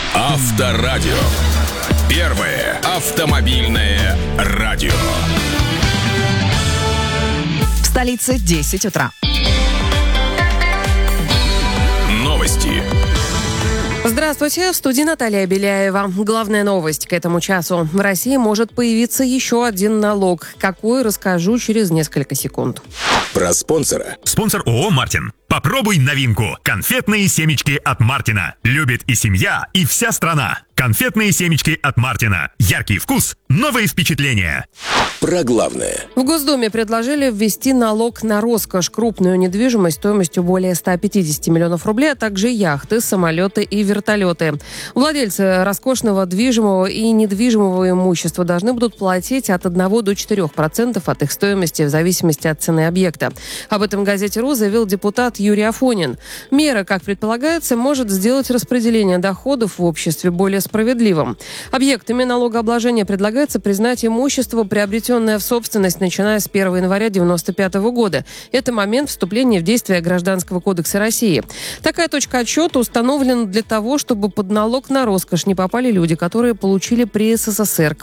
Авторадио. Первое автомобильное радио. В столице 10 утра. Новости. Здравствуйте, в студии Наталья Беляева. Главная новость к этому часу. В России может появиться еще один налог. Какой, расскажу через несколько секунд. Про спонсора. Спонсор ООО «Мартин». Попробуй новинку. Конфетные семечки от Мартина. Любит и семья, и вся страна. Конфетные семечки от Мартина. Яркий вкус, новые впечатления. Про главное. В Госдуме предложили ввести налог на роскошь, крупную недвижимость стоимостью более 150 миллионов рублей, а также яхты, самолеты и вертолеты. Владельцы роскошного движимого и недвижимого имущества должны будут платить от 1 до 4% от их стоимости в зависимости от цены объекта. Об этом газете «РУ» заявил депутат Юрий Афонин. Мера, как предполагается, может сделать распределение доходов в обществе более справедливым. Объектами налогообложения предлагается признать имущество, приобретенное в собственность, начиная с 1 января 1995 года. Это момент вступления в действие Гражданского кодекса России. Такая точка отсчета установлена для того, чтобы под налог на роскошь не попали люди, которые получили при СССР